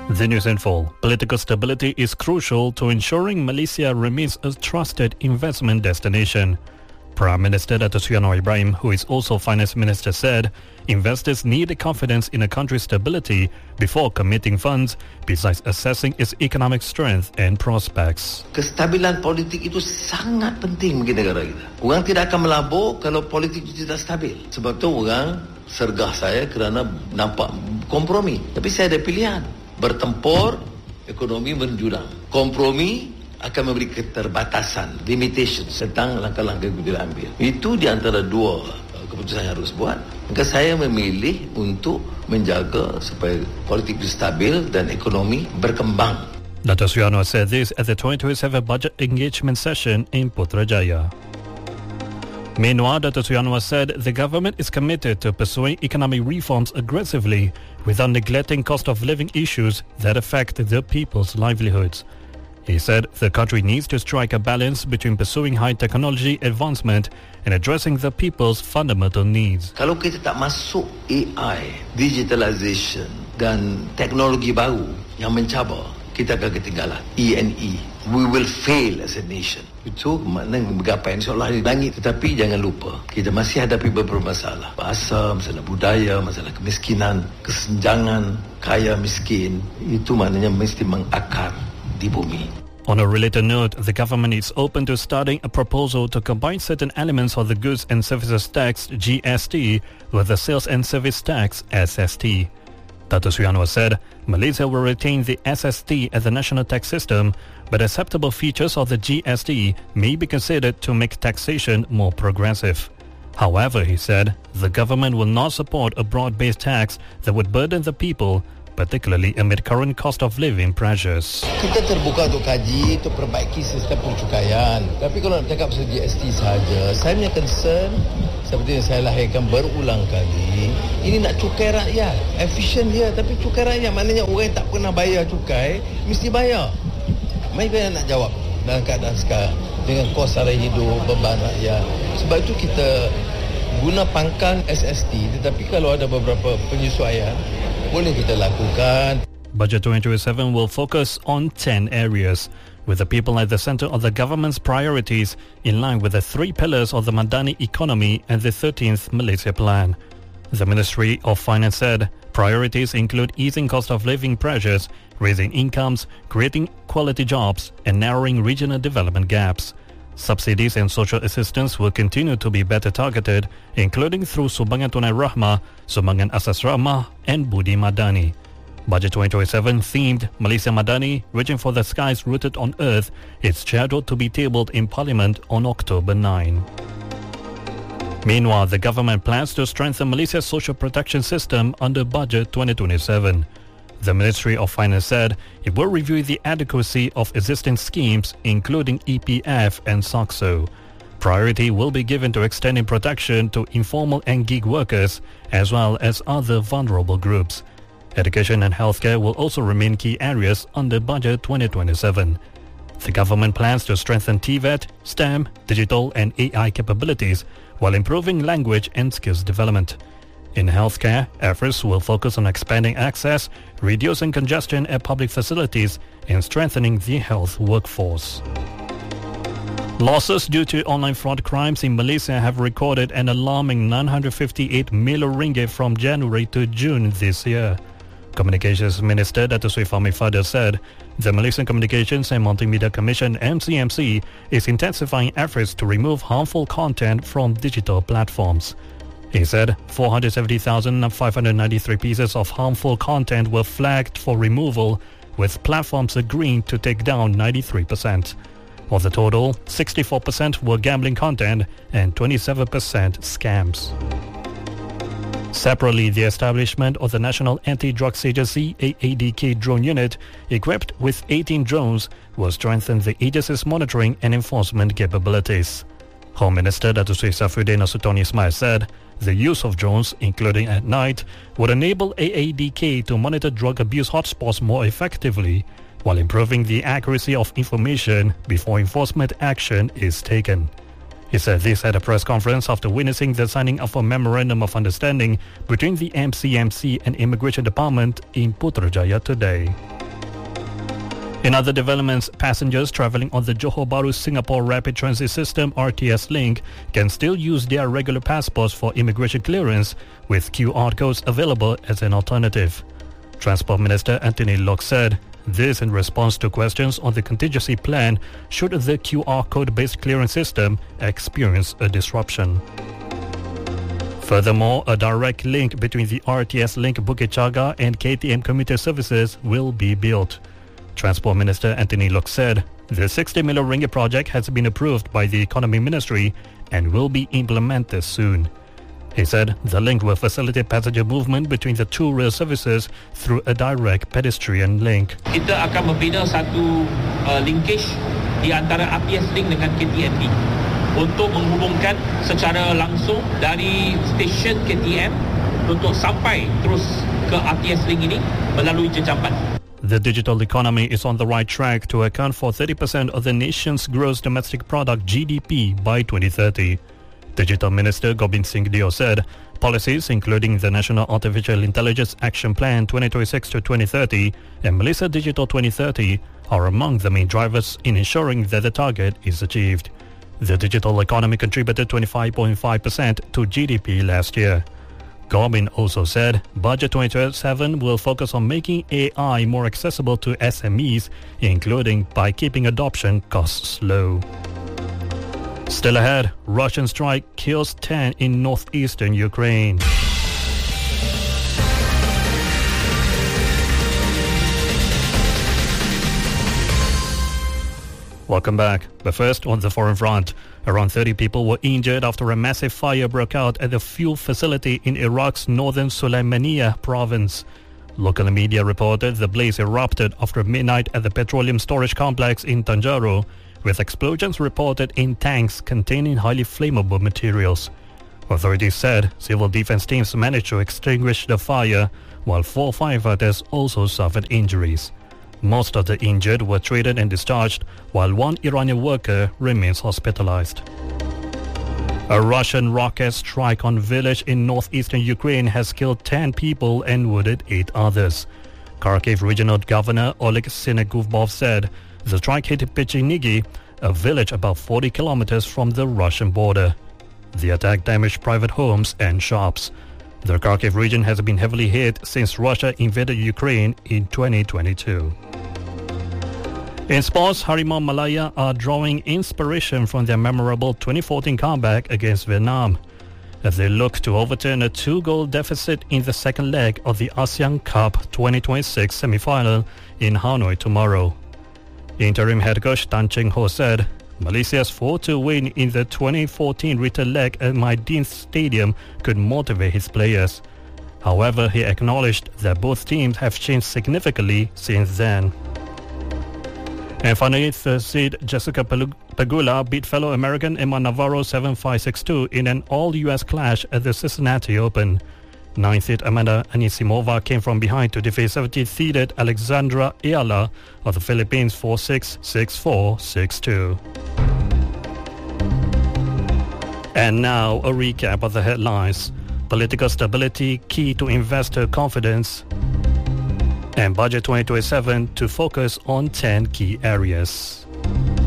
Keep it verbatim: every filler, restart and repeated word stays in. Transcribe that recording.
The news in full. Political stability is crucial to ensuring Malaysia remains a trusted investment destination. Prime Minister Dato' Sri Anwar Ibrahim, who is also Finance Minister, said investors need confidence in a country's stability before committing funds, besides assessing its economic strength and prospects. Kestabilan politik itu sangat penting bagi negara kita. Orang tidak akan melabur kalau politik itu tidak stabil. Sebab tu orang sergah saya kerana nampak kompromi. Tapi saya ada pilihan. Bertempur, ekonomi menjurang. Kompromi akan memberi keterbatasan, limitations tentang langkah-langkah yang kita ambil. Itu di antara dua keputusan yang harus buat. Maka saya memilih untuk menjaga supaya politik stabil dan ekonomi berkembang. Dato' Sri Anwar said this at the twenty twenty-seven budget engagement session in Putrajaya. Meanwhile, Dato' Sri Anwar said the government is committed to pursuing economic reforms aggressively without neglecting cost of living issues that affect the people's livelihoods. He said the country needs to strike a balance between pursuing high technology advancement and addressing the people's fundamental needs. Kalau kita tak masuk A I, digitalization dan teknologi baru yang mencabar, kita akan ketinggalan. E and E. We will fail as a nation. Itu makna bergapai insyaAllah di langit. Tetapi jangan lupa, kita masih hadapi beberapa masalah. Bahasa, masalah budaya, masalah kemiskinan, kesenjangan, kaya miskin. Itu maknanya mesti mengakar di bumi. On a related note, the government is open to studying a proposal to combine certain elements of the Goods and Services Tax G S T with the Sales and Service Tax S S T. Dato' Sri Anwar said Malaysia will retain the S S T as the national tax system, but acceptable features of the G S T may be considered to make taxation more progressive. However, he said, the government will not support a broad-based tax that would burden the people, particularly amid current cost of living pressures. Kita terbuka untuk kaji, untuk perbaiki sistem pencukaian. Tapi kalau nak cakap pasal G S T sahaja, saya punya concern, seperti yang saya lahirkan berulang kali, ini nak cukai rakyat. Efisien dia, tapi cukai rakyat. Maknanya orang yang tak pernah bayar cukai, mesti bayar. Mari kita nak jawab dalam keadaan sekarang. Dengan kos sara hidup, beban rakyat. Sebab itu kita guna pangkal S S T. Tetapi kalau ada beberapa penyesuaian, boleh kita lakukan. Budget twenty twenty-seven will focus on ten areas, with the people at the center of the government's priorities in line with the three pillars of the Madani economy and the thirteenth Malaysia Plan. The Ministry of Finance said priorities include easing cost of living pressures, raising incomes, creating quality jobs, and narrowing regional development gaps. Subsidies and social assistance will continue to be better targeted, including through Sumbangan Tunai Rahmah, Sumbangan Asas Rahmah, and Budi Madani. Budget twenty twenty-seven themed Malaysia Madani, Reaching for the Skies Rooted on Earth, is scheduled to be tabled in Parliament on October ninth. Meanwhile, the government plans to strengthen Malaysia's social protection system under Budget twenty twenty-seven. The Ministry of Finance said it will review the adequacy of existing schemes, including E P F and SACSO. Priority will be given to extending protection to informal and gig workers, as well as other vulnerable groups. Education and healthcare will also remain key areas under Budget twenty twenty-seven. The government plans to strengthen T V E T, STEM, digital and A I capabilities, while improving language and skills development. In healthcare, efforts will focus on expanding access, reducing congestion at public facilities, and strengthening the health workforce. Losses due to online fraud crimes in Malaysia have recorded an alarming nine hundred fifty-eight million ringgit from January to June this year. Communications Minister Dato' Sri Fahmi Fadil said the Malaysian Communications and Multimedia Commission M C M C is intensifying efforts to remove harmful content from digital platforms. He said four hundred seventy thousand five hundred ninety-three pieces of harmful content were flagged for removal, with platforms agreeing to take down ninety-three percent. Of the total, sixty-four percent were gambling content and twenty-seven percent scams. Separately, the establishment of the National Anti-Drugs Agency A A D K drone unit, equipped with eighteen drones, will strengthen the agency's monitoring and enforcement capabilities. Home Minister Dato' Sri Safruddin Nasution Ismail said the use of drones, including at night, would enable A A D K to monitor drug abuse hotspots more effectively, while improving the accuracy of information before enforcement action is taken. He said this at a press conference after witnessing the signing of a Memorandum of Understanding between the M C M C and Immigration Department in Putrajaya today. In other developments, passengers travelling on the Johor Bahru Singapore Rapid Transit System R T S link can still use their regular passports for immigration clearance, with Q R codes available as an alternative. Transport Minister Anthony Locke said this in response to questions on the contingency plan should the Q R code-based clearance system experience a disruption. Furthermore, a direct link between the R T S link Bukit Jaga and K T M commuter services will be built. Transport Minister Anthony Locke said the sixty million ringgit project has been approved by the Economy Ministry and will be implemented soon. He said the link will facilitate passenger movement between the two rail services through a direct pedestrian link. Kita akan membina satu uh, linkage di antara R T S link dengan K T M P untuk menghubungkan secara langsung dari stesen K T M untuk sampai terus ke R T S link ini melalui Jejamban. The digital economy is on the right track to account for thirty percent of the nation's gross domestic product G D P by twenty thirty. Digital Minister Gobind Singh Dio said policies including the National Artificial Intelligence Action Plan twenty twenty-six to twenty thirty and Malaysia Digital twenty thirty are among the main drivers in ensuring that the target is achieved. The digital economy contributed twenty-five point five percent to G D P last year. Gobind also said Budget twenty twenty-seven will focus on making A I more accessible to S M Es, including by keeping adoption costs low. Still ahead, Russian strike kills ten in northeastern Ukraine. Welcome back. But first, on the foreign front, around thirty people were injured after a massive fire broke out at the fuel facility in Iraq's northern Sulaymaniyah province. Local media reported the blaze erupted after midnight at the petroleum storage complex in Tanjaro, with explosions reported in tanks containing highly flammable materials. Authorities said civil defense teams managed to extinguish the fire, while four firefighters also suffered injuries. Most of the injured were treated and discharged, while one Iranian worker remains hospitalized. A Russian rocket strike on village in northeastern Ukraine has killed ten people and wounded eight others. Kharkiv Regional Governor Oleg Sinegubov said the strike hit Pechenigi, a village about forty kilometers from the Russian border. The attack damaged private homes and shops. The Kharkiv region has been heavily hit since Russia invaded Ukraine in twenty twenty-two. In sports, Harimau Malaya are drawing inspiration from their memorable twenty fourteen comeback against Vietnam, as they look to overturn a two-goal deficit in the second leg of the ASEAN Cup twenty twenty-six semi-final in Hanoi tomorrow. Interim head coach Tan Cheng Ho said Malaysia's four two win in the twenty fourteen return leg at Maidin Stadium could motivate his players. However, he acknowledged that both teams have changed significantly since then. And finally, third seed Jessica Pegula beat fellow American Emma Navarro seven five six two in an all-U S clash at the Cincinnati Open. Ninth seed Amanda Anisimova came from behind to defeat seventeenth-seeded Alexandra Ayala of the Philippines four six, six four, six two. And now a recap of the headlines. Political stability key to investor confidence, and Budget twenty twenty-seven to focus on ten key areas.